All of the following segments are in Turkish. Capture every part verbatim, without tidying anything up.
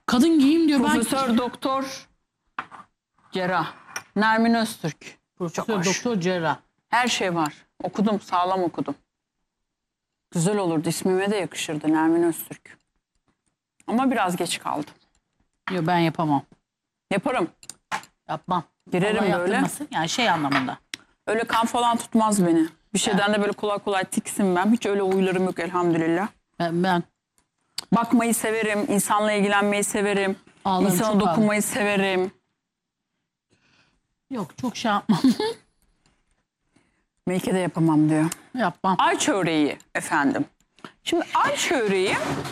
Kadın giyeyim diyor. Profesör ben... Doktor Cerrah Nermin Öztürk. Profesör Doktor Cerrah. Her şey var. Okudum, sağlam okudum. Güzel olurdu, ismime de yakışırdı Nermin Öztürk. Ama biraz geç kaldım. Yok, ben yapamam. Yaparım. Yapmam. Girerim Allah böyle. yaptırmasın. Yani şey anlamında. Öyle kan falan tutmaz beni. Bir şeyden de böyle kolay kolay tiksinmem. Hiç öyle huylarım yok elhamdülillah. Ben, ben Bakmayı severim, insanla ilgilenmeyi severim. Ağlarım, İnsana çok dokunmayı severim. yok çok şey yapmam. Melike de yapamam diyor. Yapmam. Ay çöreği efendim. Şimdi ay çöreği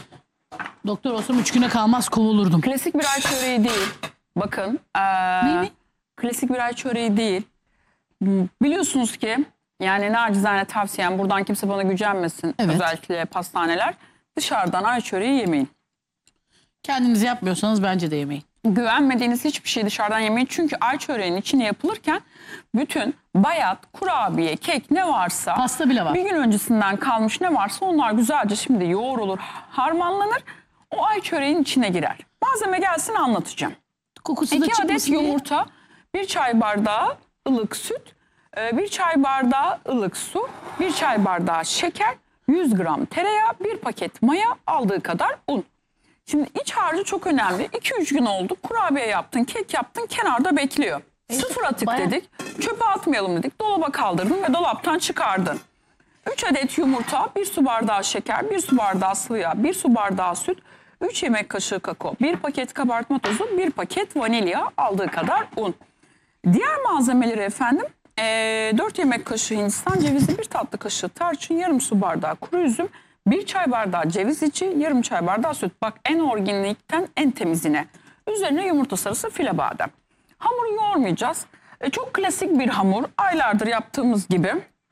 Doktor olsam üç güne kalmaz kovulurdum. klasik bir ay çöreği değil. Bakın. Ee, Ne mi? Klasik bir ay çöreği değil. Biliyorsunuz ki yani nacizane tavsiyem, buradan kimse bana gücenmesin. Evet. Özellikle pastaneler. Dışarıdan ay çöreği yemeyin. Kendiniz yapmıyorsanız bence de yemeyin. Güvenmediğiniz hiçbir şey dışarıdan yemeyin. Çünkü ay çöreğinin içine yapılırken bütün bayat, kurabiye, kek ne varsa, Pasta bile var. bir gün öncesinden kalmış ne varsa onlar güzelce şimdi yoğrulur, harmanlanır. O ay çöreğin içine girer. Malzeme gelsin, anlatacağım. Kokusu da İki adet çıkmasın diye. yumurta, bir çay bardağı ılık süt, bir çay bardağı ılık su, bir çay bardağı şeker, yüz gram tereyağı, bir paket maya, aldığı kadar un. Şimdi iç harcı çok önemli. iki üç gün oldu. Kurabiye yaptın, kek yaptın, kenarda bekliyor. Sıfır atık bayağı. dedik. Çöpe atmayalım dedik. Dolaba kaldırdın ve dolaptan çıkardın. üç adet yumurta, bir su bardağı şeker, bir su bardağı sıvı yağ, bir su bardağı süt, üç yemek kaşığı kakao, bir paket kabartma tozu, bir paket vanilya, aldığı kadar un. Diğer malzemeleri efendim, ee, dört yemek kaşığı Hindistan cevizi, bir tatlı kaşığı tarçın, yarım su bardağı kuru üzüm, bir çay bardağı ceviz içi, yarım çay bardağı süt. Bak, en organikten en temizine. Üzerine yumurta sarısı, file badem. Hamuru yoğurmayacağız. E, çok klasik bir hamur. Aylardır yaptığımız gibi.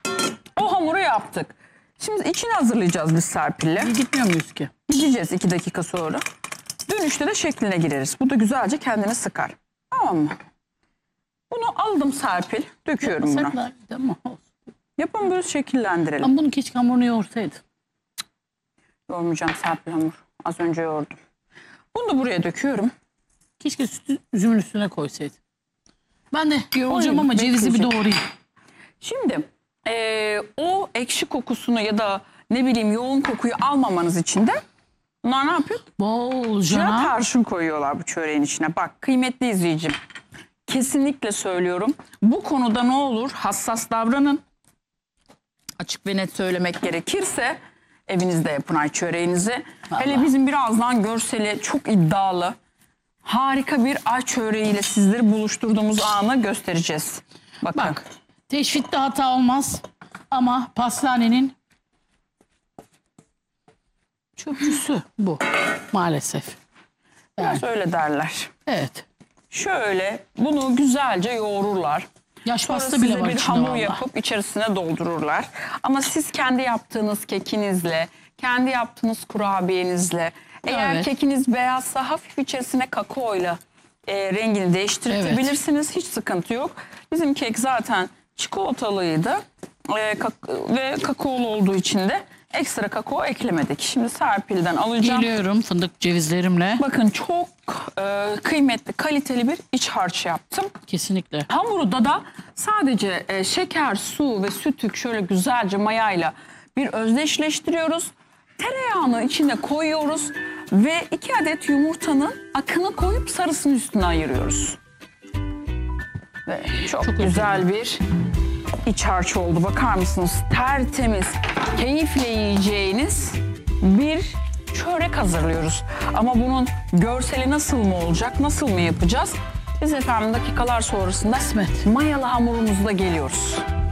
O hamuru yaptık. Şimdi içini hazırlayacağız biz Serpil'le. Gitmiyor muyuz ki? Gideceğiz iki dakika sonra. Dönüşte de şekline gireriz. Bu da güzelce kendini sıkar. Tamam mı? Bunu aldım Serpil. Döküyorum bunu. Saklar, tamam. Yapın, böyle şekillendirelim. Ama bunu keşke hamurunu yoğursaydın. Yoğurmayacağım Serpil hamur. Az önce yoğurdum. Bunu da buraya döküyorum. Keşke sütü üzümün üstüne koysaydın. Ben de yoğuracağım Oy, ama cevizi bir bekleyecek. doğrayayım. Şimdi eee, o ekşi kokusunu ya da ne bileyim yoğun kokuyu almamanız için de bunlar ne yapıyor? Bolca. Ya tarçın koyuyorlar bu çöreğin içine. Bak kıymetli izleyicim, kesinlikle söylüyorum. Bu konuda ne olur hassas davranın. Açık ve net söylemek gerekirse evinizde yapın ay çöreğinizi. Vallahi. Hele bizim birazdan görseli çok iddialı, harika bir ay çöreğiyle sizleri buluşturduğumuz anı göstereceğiz. Bakın. Bak, teşvitte hata olmaz ama pastanenin çöpçüsü bu maalesef. Yani, Biraz öyle derler. evet. Şöyle bunu güzelce yoğururlar. Yaş Sonra pasta bile size var bir içinde hamur vallahi. yapıp içerisine doldururlar. Ama siz kendi yaptığınız kekinizle, kendi yaptığınız kurabiyenizle, eğer Evet. kekiniz beyazsa hafif içerisine kakaoyla e, rengini değiştirebilirsiniz. Hiç sıkıntı yok. Bizim kek zaten çikolatalıydı e, kak ve kakaolu olduğu için de ekstra kakao eklemedik. Şimdi Serpil'den alacağım. Geliyorum fındık cevizlerimle. Bakın çok e, kıymetli, kaliteli bir iç harç yaptım. Kesinlikle. Hamuru da da sadece e, şeker, su ve sütü şöyle güzelce mayayla bir özdeşleştiriyoruz. Tereyağını içine koyuyoruz ve iki adet yumurtanın akını koyup sarısını üstüne ayırıyoruz. Ve çok, Çok güzel bir iç harç oldu. Bakar mısınız? Tertemiz, keyifle yiyeceğiniz bir çörek hazırlıyoruz. Ama bunun görseli nasıl mı olacak, nasıl mı yapacağız? Biz efendim dakikalar sonrasında Kısmet. mayalı hamurumuzla geliyoruz.